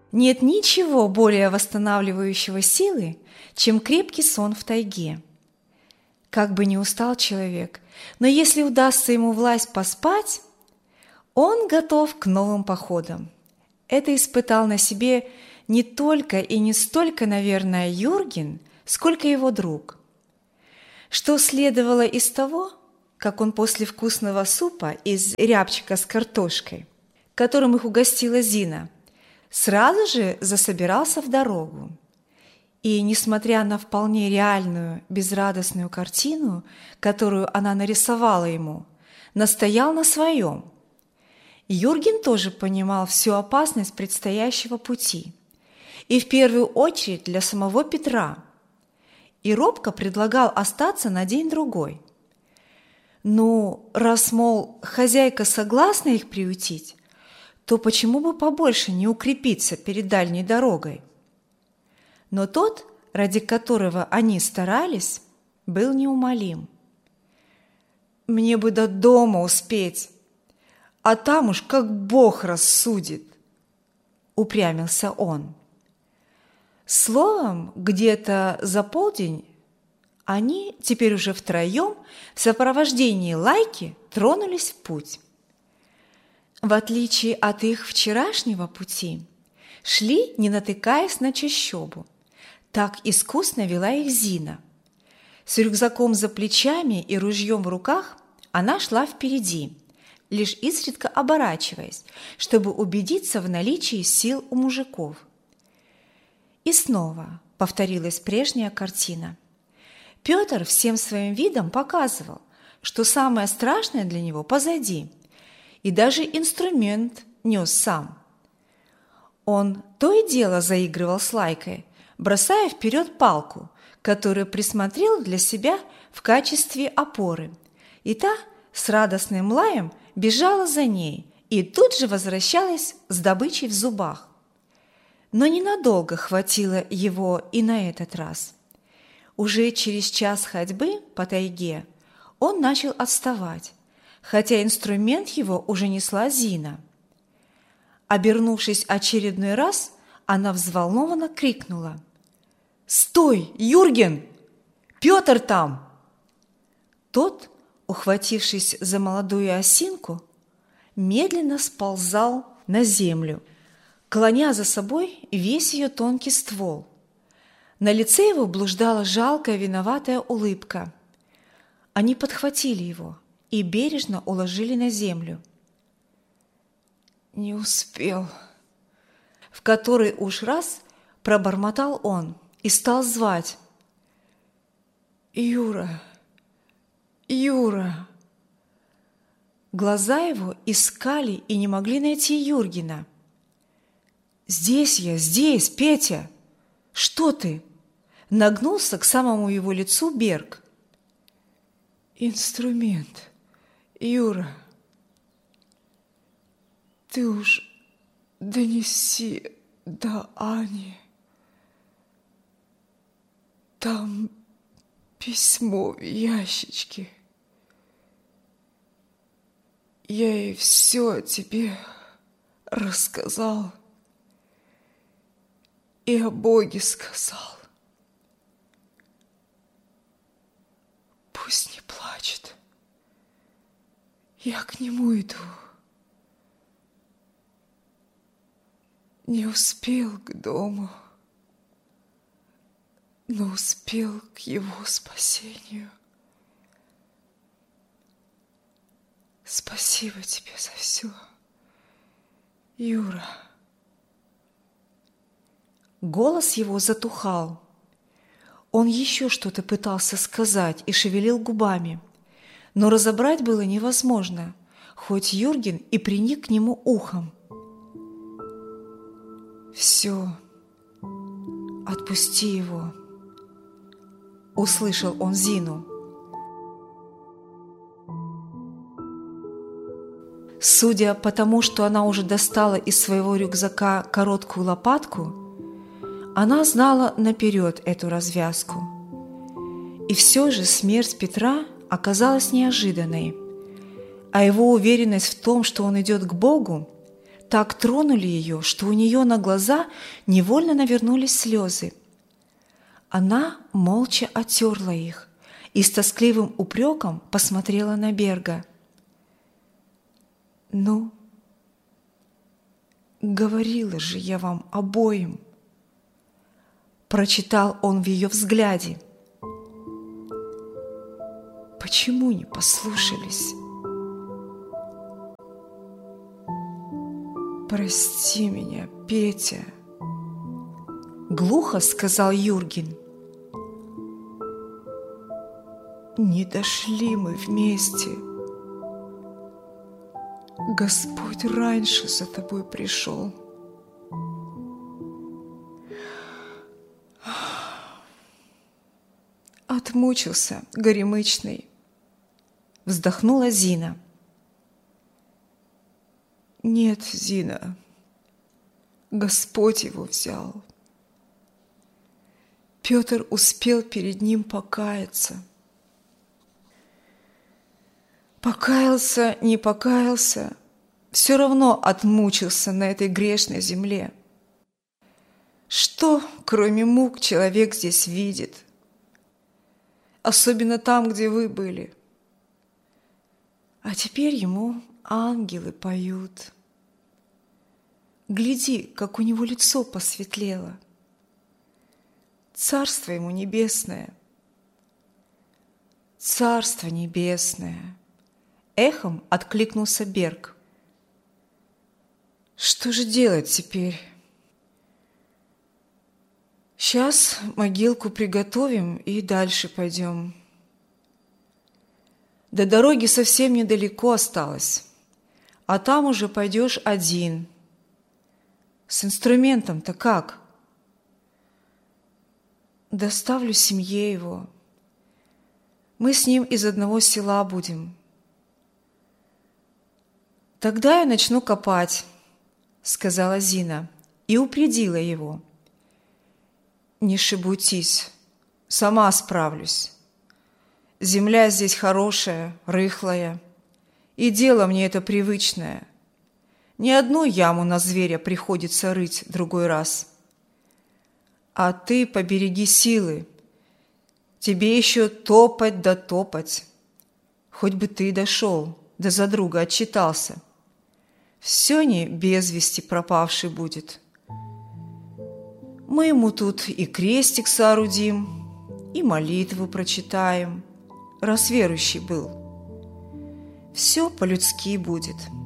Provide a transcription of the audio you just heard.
Нет ничего более восстанавливающего силы, чем крепкий сон в тайге. Как бы ни устал человек, но если удастся ему власть поспать, он готов к новым походам. Это испытал на себе не только и не столько, наверное, Юрген, сколько его друг. Что следовало из того, как он после вкусного супа из рябчика с картошкой, которым их угостила Зина, сразу же засобирался в дорогу. И, несмотря на вполне реальную, безрадостную картину, которую она нарисовала ему, настоял на своем. Юрген тоже понимал всю опасность предстоящего пути, и в первую очередь для самого Петра, и робко предлагал остаться на день-другой. Ну, раз, мол, хозяйка согласна их приютить, то почему бы побольше не укрепиться перед дальней дорогой? Но тот, ради которого они старались, был неумолим. «Мне бы до дома успеть, а там уж как Бог рассудит», — упрямился он. Словом, где-то за полдень они, теперь уже втроем, в сопровождении Лайки тронулись в путь. В отличие от их вчерашнего пути, шли, не натыкаясь на чащобу. Так искусно вела их Зина. С рюкзаком за плечами и ружьем в руках она шла впереди, лишь изредка оборачиваясь, чтобы убедиться в наличии сил у мужиков. И снова повторилась прежняя картина. Петр всем своим видом показывал, что самое страшное для него позади, и даже инструмент нес сам. Он то и дело заигрывал с Лайкой, бросая вперед палку, которую присмотрел для себя в качестве опоры, и та с радостным лаем бежала за ней и тут же возвращалась с добычей в зубах. Но ненадолго хватило его и на этот раз. Уже через час ходьбы по тайге он начал отставать, хотя инструмент его уже несла Зина. Обернувшись очередной раз, она взволнованно крикнула: «Стой, Юрген! Петр там!» Тот, ухватившись за молодую осинку, медленно сползал на землю, клоня за собой весь ее тонкий ствол. На лице его блуждала жалкая виноватая улыбка. Они подхватили его и бережно уложили на землю. «Не успел», — в который уж раз пробормотал он и стал звать: «Юра, Юра!» Глаза его искали и не могли найти Юргена. «Здесь я, здесь, Петя! Что ты?» Нагнулся к самому его лицу Берг. «Инструмент, Юра. Ты уж донеси до Ани. Там письмо в ящичке. Я ей все о тебе рассказал и о Боге сказал. Пусть не плачет. Я к нему иду. Не успел к дому, но успел к его спасению. Спасибо тебе за все, Юра». Голос его затухал. Он еще что-то пытался сказать и шевелил губами, но разобрать было невозможно, хоть Юрген и приник к нему ухом. «Все, отпусти его», — услышал он Зину. Судя по тому, что она уже достала из своего рюкзака короткую лопатку, она знала наперед эту развязку. И все же смерть Петра оказалась неожиданной, а его уверенность в том, что он идет к Богу, так тронули ее, что у нее на глаза невольно навернулись слезы. Она молча оттерла их и с тоскливым упреком посмотрела на Берга. «Ну, говорила же я вам обоим», – прочитал он в ее взгляде. «Почему не послушались? Прости меня, Петя», – глухо сказал Юрген. «Не дошли мы вместе. Господь раньше за тобой пришел. Отмучился горемычный», – вздохнула Зина. «Нет, Зина, Господь его взял. Петр успел перед ним покаяться. Покаялся, не покаялся, все равно отмучился на этой грешной земле. Что, кроме мук, человек здесь видит? Особенно там, где вы были. А теперь ему ангелы поют. Гляди, как у него лицо посветлело. Царство ему небесное. Царство небесное. Эхом откликнулся Берг. Что же делать теперь? Сейчас могилку приготовим и дальше пойдем. До дороги совсем недалеко осталось, а там уже пойдешь один. С инструментом-то как? Доставлю семье его. Мы с ним из одного села будем. Тогда я начну копать, сказала Зина и упредила его. Не шебутись, сама справлюсь. Земля здесь хорошая, рыхлая, и дело мне это привычное. Ни одну яму на зверя приходится рыть другой раз. А ты побереги силы, тебе еще топать да топать. Хоть бы ты дошел, да за друга отчитался. Все не без вести пропавший будет. Мы ему тут и крестик соорудим, и молитву прочитаем, раз верующий был. Все по-людски будет.